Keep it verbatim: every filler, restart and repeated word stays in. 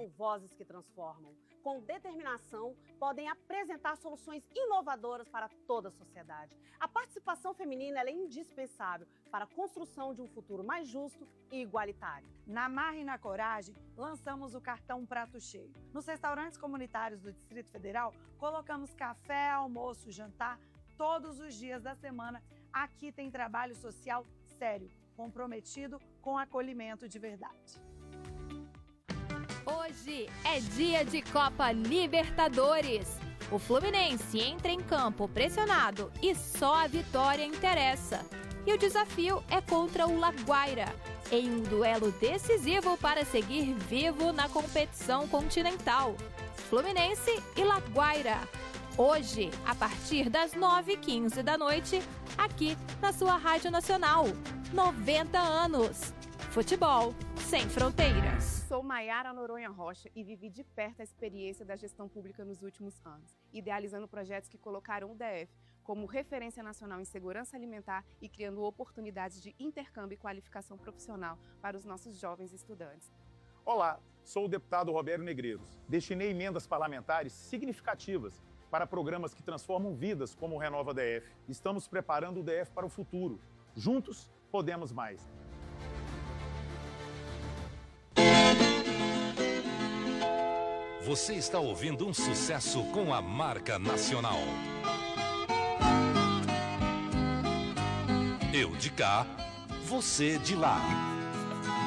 são vozes que transformam. Com determinação, podem apresentar soluções inovadoras para toda a sociedade. A participação feminina ela é indispensável para a construção de um futuro mais justo e igualitário. Na Marra e na Coragem, lançamos o cartão Prato Cheio. Nos restaurantes comunitários do Distrito Federal, colocamos café, almoço, jantar, todos os dias da semana. Aqui tem trabalho social sério, comprometido com acolhimento de verdade. Hoje é dia de Copa Libertadores. O Fluminense entra em campo pressionado e só a vitória interessa. E o desafio é contra o Laguaira, em um duelo decisivo para seguir vivo na competição continental. Fluminense e Laguaira. Hoje, a partir das nove e quinze da noite, aqui na sua Rádio Nacional. noventa anos. Futebol sem fronteiras. Sou Maiara Noronha Rocha e vivi de perto a experiência da gestão pública nos últimos anos, idealizando projetos que colocaram o D F como referência nacional em segurança alimentar e criando oportunidades de intercâmbio e qualificação profissional para os nossos jovens estudantes. Olá, sou o deputado Roberto Negreiros. Destinei emendas parlamentares significativas para programas que transformam vidas como o Renova D F. Estamos preparando o D F para o futuro. Juntos, podemos mais. Você está ouvindo um sucesso com a marca Nacional. Eu de cá, você de lá.